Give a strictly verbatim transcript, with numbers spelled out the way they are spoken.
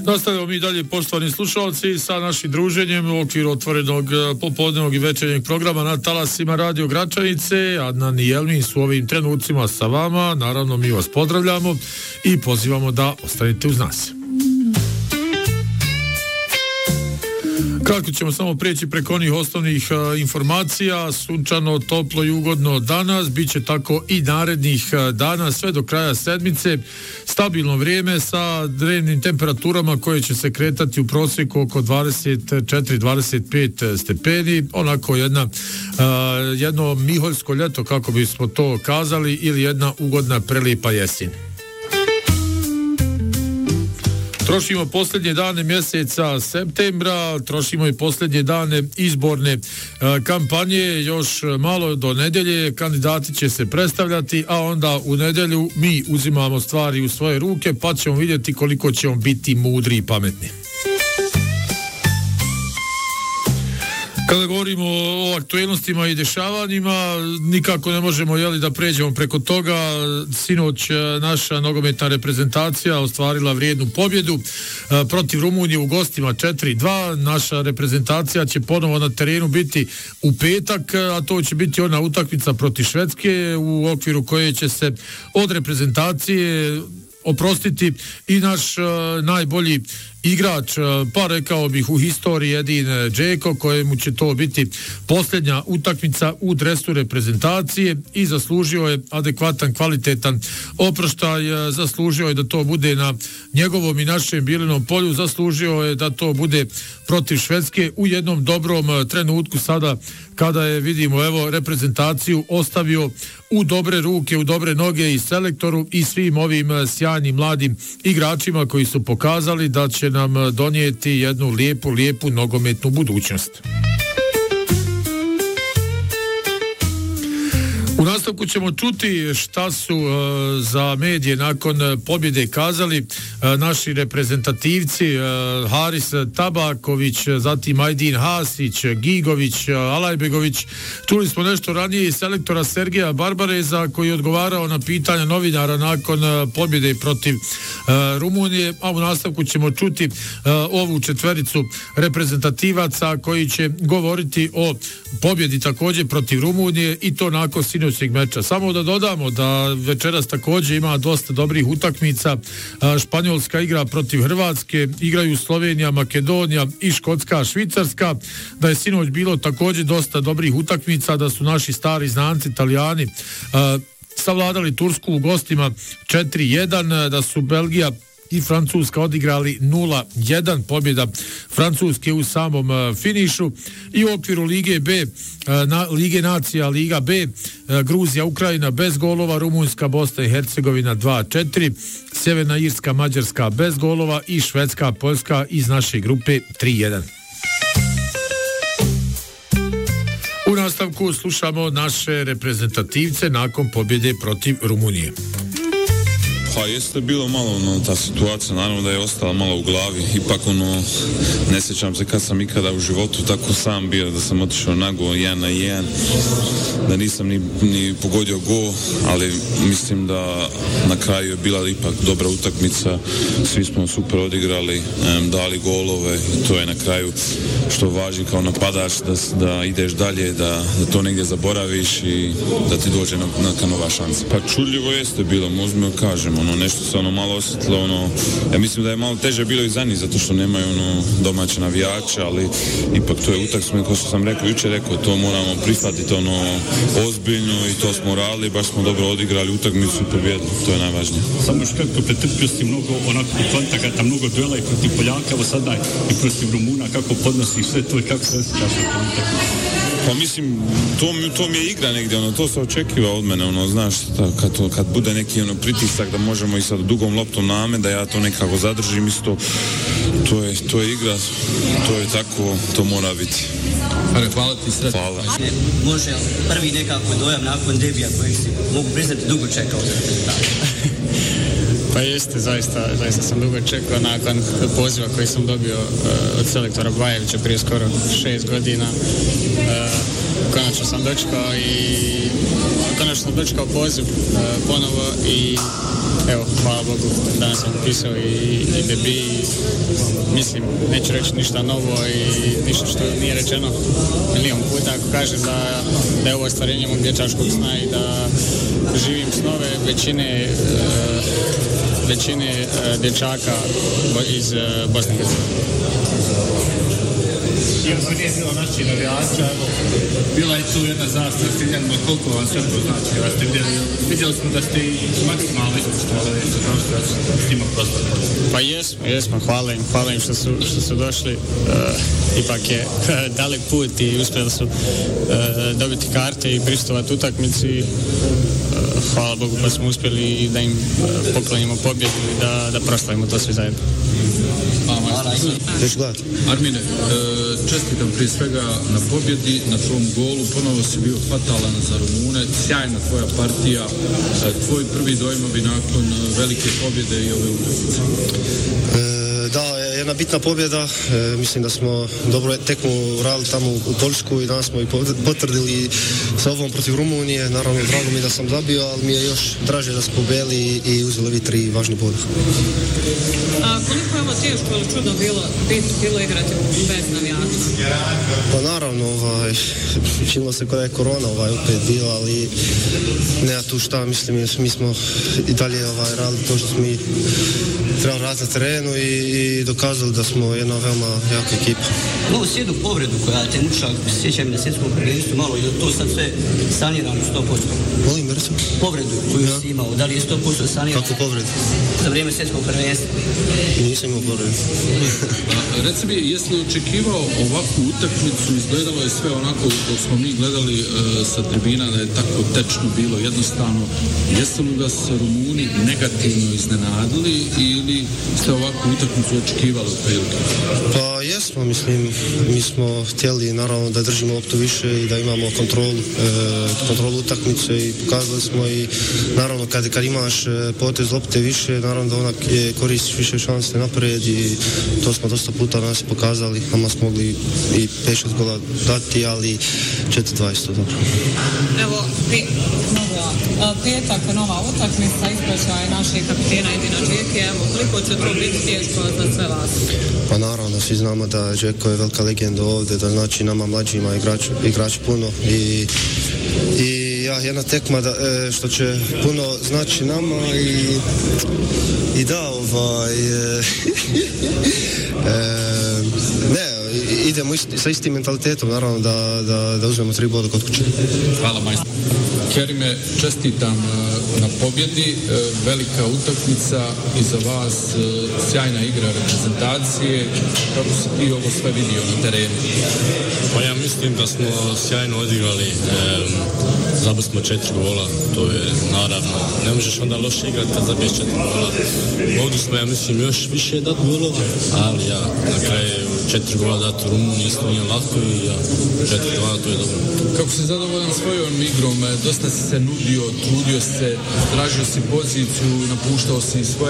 Nastavljamo mi dalje, poštovani slušalci, sa našim druženjem u okviru otvorenog popodnevnog i večernjeg programa na talasima Radio Gračanice. Adnan i Jelmin su ovim trenucima sa vama. Naravno, mi vas pozdravljamo i pozivamo da ostanete uz nas. Kratko ćemo samo preći preko onih osnovnih uh, informacija. Sunčano, toplo i ugodno danas, bit će tako i narednih uh, dana sve do kraja sedmice. Stabilno vrijeme sa dnevnim temperaturama koje će se kretati u prosjeku oko dvadeset četiri do dvadeset pet stepeni. Onako jedna, uh, jedno miholjsko ljeto, kako bismo to kazali, ili jedna ugodna prelijepa jesen. Trošimo posljednje dane mjeseca septembra, trošimo i posljednje dane izborne e, kampanje, još malo do nedjelje, kandidati će se predstavljati, a onda u nedjelju mi uzimamo stvari u svoje ruke, pa ćemo vidjeti koliko ćemo biti mudri i pametni. Kada govorimo o aktuelnostima i dešavanjima, nikako ne možemo jeli, da pređemo preko toga. Sinoć naša nogometna reprezentacija ostvarila vrijednu pobjedu protiv Rumunije u gostima četiri dva. Naša reprezentacija će ponovo na terenu biti u petak, a to će biti ona utakmica protiv Švedske u okviru koje će se od reprezentacije oprostiti i naš uh, najbolji igrač, pa rekao bih u historiji Edin Džeko, kojemu će to biti posljednja utakmica u dresu reprezentacije i zaslužio je adekvatan, kvalitetan oproštaj, zaslužio je da to bude na njegovom i našem Bilenom polju, zaslužio je da to bude protiv Švedske u jednom dobrom trenutku sada kada je, vidimo, evo, reprezentaciju ostavio u dobre ruke, u dobre noge i selektoru i svim ovim sjajnim mladim igračima koji su pokazali da će nam donijeti jednu lijepu, lijepu nogometnu budućnost. U nastavku ćemo čuti šta su uh, za medije nakon pobjede kazali uh, naši reprezentativci uh, Haris Tabaković, zatim Ajdin Hasić, Gigović, uh, Alajbegović. Čuli smo nešto ranije i selektora Sergeja Barbareza koji je odgovarao na pitanja novinara nakon uh, pobjede protiv uh, Rumunije, a u nastavku ćemo čuti uh, ovu četvericu reprezentativaca koji će govoriti o pobjedi također protiv Rumunije i to nakon sinoćnog meča. Samo da dodamo da večeras također ima dosta dobrih utakmica. Španjolska igra protiv Hrvatske, igraju Slovenija, Makedonija i Škotska, Švicarska, da je sinoć bilo također dosta dobrih utakmica, da su naši stari znanci Italijani savladali Tursku u gostima četiri jedan, da su Belgija i Francuska odigrali nula jedan, pobjeda Francuske u samom uh, finišu. I u okviru Lige B, uh, na, Lige nacija, Liga B, uh, Gruzija, Ukrajina bez golova, Rumunjska, Bosna i Hercegovina dva četiri, Sjeverna Irska, Mađarska bez golova i Švedska, Poljska iz naše grupe tri jedan. U nastavku slušamo naše reprezentativce nakon pobjede protiv Rumunije. Pa jeste bilo malo ono, ta situacija, naravno da je ostala malo u glavi, ipak ono, ne sjećam se kad sam ikada u životu tako sam bio, da sam otišao nago jedan na jedan, da nisam ni, ni pogodio gol, ali mislim da na kraju je bila ipak dobra utakmica, svi smo super odigrali, um, dali golove i to je na kraju što važi kao napadač, da, da ideš dalje, da, da to negdje zaboraviš i da ti dođe na, na nova šansa. Pa čudljivo jeste bilo, možemo kažemo, ono, nešto se ono malo osjetilo, ono, ja mislim da je malo teže bilo i za njih, zato što nemaju ono domaće navijače, ali ipak to je utakmica, kao što sam rekao, jučer rekao, to moramo prihvatiti ono ozbiljno i to smo radili, baš smo dobro odigrali utakmicu i pobjedili, to je najvažnije. Samo škratko, pretrpio si mnogo onako kontakata, mnogo duela i protiv Poljaka, evo sada i protiv Rumuna, kako podnosi sve to i kako se osjećaš na tom utakmicu? Pa mislim, to, to mi je igra negdje, ono, to se očekiva od mene, ono, znaš, ta, kad, to, kad bude neki ono, pritisak da možemo i sa dugom loptom na me, da ja to nekako zadržim, isto, to je, to je igra, to je tako, to mora biti. Hvala ti, sretno. Hvala. Može prvi nekako dojam nakon debija kojeg si mogu priznati dugo čekao za rezultat? Pa jeste, zaista, zaista sam dugo čekao nakon poziva koji sam dobio uh, od selektora Bajevića prije skoro šest godina. Uh, konačno sam dočekao i konačno sam dočekao poziv uh, ponovo i evo, hvala Bogu, danas sam upisao i, i debi. Mislim, neću reći ništa novo i ništa što nije rečeno milion puta. Ako kažem da, da je ovo ostvarenje mog dječačkog sna i da živim snove većine uh, većine uh, dječaka iz uh, Bosne i Hercegovine. Iako nije bilo naših navijača, bila je tu jedna zastava Stiljanima, koliko vam sve to znači kada ste vidjeli? Vidjeli smo da ste i maksimalno ispoštovali nešto kao što s njima prostor. Pa jesmo, jesmo, hvala im, hvala im što su, što su došli. Uh, ipak je uh, dalek put i uspjeli su uh, dobiti karte i prisustvovati utakmici. Uh, hvala Bogu pa smo uspjeli da im uh, poklonimo pobjedu i da, da proslavimo to svi zajedno. Armine, čestitam prije svega na pobjedi, na tvom golu, ponovo si bio fatalan za Rumune, sjajna tvoja partija, tvoj prvi dojmovi nakon velike pobjede i ove utakmice. Da, jedna bitna pobjeda, e, mislim da smo dobro tekmu uradili tamo u Poljsku i danas smo i potvrdili sa ovom protiv Rumunije. Naravno, drago mi da sam zabio, ali mi je još draže da smo pobjeli i uzeli ovi tri važni boda. A koliko je ovo teško ili čudno bilo, bilo igrati bez navijača? Pa naravno, ovaj, činilo se kada je korona ovaj, opet bila, ali nema tu šta, mislim, mi smo i dalje ovaj, radili to što smo mi trebali raditi na terenu i i dokazali da smo jedna veoma jaka ekipa. Ovo sjedu povredu koja te muča, sjećam na svjetskom prvenstvu malo, je to sad sve sanirano sto posto? Molim, recimo? Povredu koju ja. si imao, da li je sto posto sanirano? Kako povredu? Za vrijeme svjetskog prvenstva. Nisam imao povredu. Reci mi, jesi li očekivao ovakvu utakmicu? Izgledalo je sve onako dok smo mi gledali uh, sa tribina da je tako tečno bilo, jednostavno. Jeste li da se Rumuni negativno iznenadili ili ste ovakvu utakmicu očekivali prilike? Pa jesmo, mislim, mi smo htjeli naravno da držimo loptu više i da imamo kontrolu, e, kontrolu utakmice i pokazali smo i naravno kad, kad imaš potez lopte više, naravno da onak je, koristiš više šanse napred i to smo dosta puta nas pokazali, nama smo mogli i pet šest gola dati, ali četiri dvadeset dobro. Evo, pe, nova, petak, nova utakmica, ispraćaj naših kapitena Edina Džeke, evo, koliko će to biti teško za sve vas? Pa naravno, svi znamo da Džeko je velika legenda ovdje, da znači nama mlađima igrač, igrač puno i, i ja, jedna tekma da, e, što će puno znači nama i, i da, ovaj, e, e, ne, idemo isti, sa istim mentalitetom, naravno da, da, da uzmemo tri boda kod kuće. Hvala, majstor. Kerime, čestitam na pobjedi, velika utakmica i za vas sjajna igra reprezentacije. Kako si ti ovo sve vidio na terenu? Pa ja mislim da smo sjajno odigrali, e, zabili smo četiri gola, to je naravno, ne možeš onda loše igrati kad zabiješ četiri gola. Mogli smo, ja mislim, još više dati golova, ali ja, na kraju četiri gola dati u Rumuniji isto nije lako i ja, četiri gola, to je dobro. Kako si zadovoljan svojom igrom? Dosta si se nudio, trudio se, tražio si poziciju, napuštao si svoje